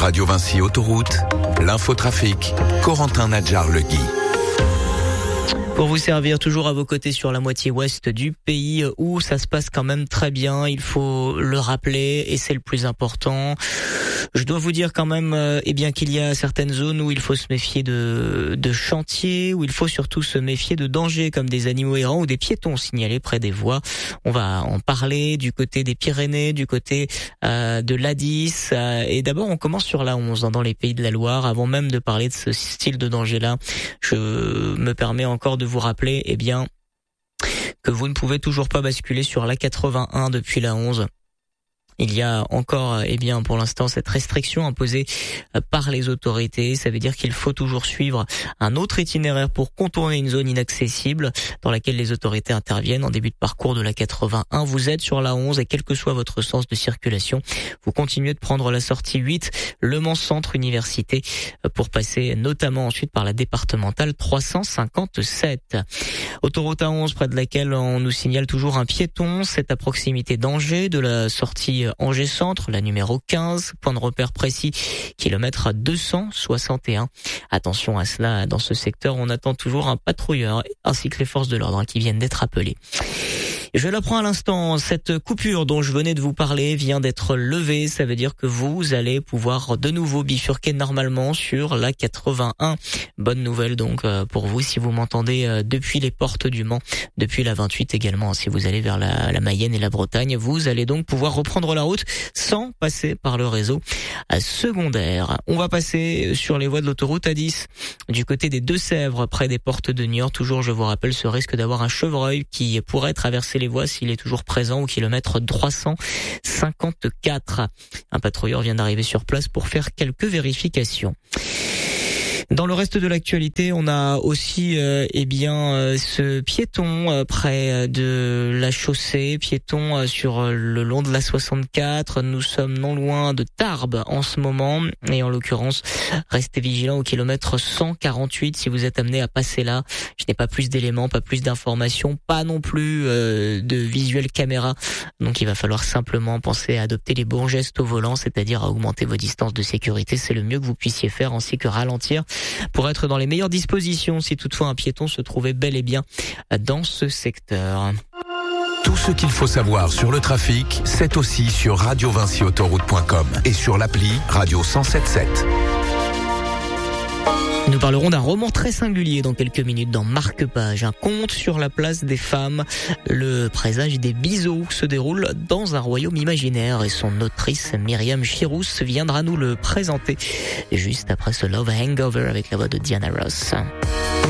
Radio Vinci Autoroute, l'infotrafic, Corentin Nadjar-Legui. Pour vous servir toujours à vos côtés sur la moitié ouest du pays où ça se passe quand même très bien, il faut le rappeler et c'est le plus important. Je dois vous dire quand même qu'il y a certaines zones où il faut se méfier de chantiers, où il faut surtout se méfier de dangers comme des animaux errants ou des piétons signalés près des voies. On va en parler du côté des Pyrénées, du côté de l'A10 et d'abord on commence sur l'A11 dans les Pays de la Loire. Avant même de parler de ce style de danger-là, je me permets encore de vous rappeler que vous ne pouvez toujours pas basculer sur l'A81 depuis l'A11. Il y a encore, pour l'instant, cette restriction imposée par les autorités. Ça veut dire qu'il faut toujours suivre un autre itinéraire pour contourner une zone inaccessible dans laquelle les autorités interviennent en début de parcours de la 81. Vous êtes sur la 11 et quel que soit votre sens de circulation, vous continuez de prendre la sortie 8, Le Mans Centre Université, pour passer notamment ensuite par la départementale 357. Autoroute A11 près de laquelle on nous signale toujours un piéton. C'est à proximité d'Angers, de la sortie Angers Centre, la numéro 15, point de repère précis, kilomètre 261. Attention à cela, dans ce secteur, on attend toujours un patrouilleur ainsi que les forces de l'ordre qui viennent d'être appelées. Je l'apprends à l'instant, cette coupure dont je venais de vous parler vient d'être levée. Ça veut dire que vous allez pouvoir de nouveau bifurquer normalement sur la 81. Bonne nouvelle donc pour vous si vous m'entendez depuis les portes du Mans, depuis la 28 également. Si vous allez vers la Mayenne et la Bretagne, vous allez donc pouvoir reprendre la route sans passer par le réseau secondaire. On va passer sur les voies de l'autoroute A10 du côté des Deux-Sèvres, près des portes de Niort. Toujours, je vous rappelle, ce risque d'avoir un chevreuil qui pourrait traverser les voies s'il est toujours présent au kilomètre 354. Un patrouilleur vient d'arriver sur place pour faire quelques vérifications. Dans le reste de l'actualité, on a aussi ce piéton près de la chaussée, piéton sur le long de la 64. Nous sommes non loin de Tarbes en ce moment et en l'occurrence, restez vigilants au kilomètre 148 si vous êtes amené à passer là. Je n'ai pas plus d'éléments, pas plus d'informations, pas non plus de visuel caméra. Donc il va falloir simplement penser à adopter les bons gestes au volant, c'est-à-dire à augmenter vos distances de sécurité. C'est le mieux que vous puissiez faire, ainsi que ralentir pour être dans les meilleures dispositions si toutefois un piéton se trouvait bel et bien dans ce secteur. Tout ce qu'il faut savoir sur le trafic, c'est aussi sur radiovinciautoroute.com et sur l'appli Radio 107.7. Nous parlerons d'un roman très singulier dans quelques minutes dans Marque-Page, un conte sur la place des femmes. Le présage des biseaux se déroule dans un royaume imaginaire et son autrice Myriam Chirous viendra nous le présenter juste après ce Love Hangover avec la voix de Diana Ross.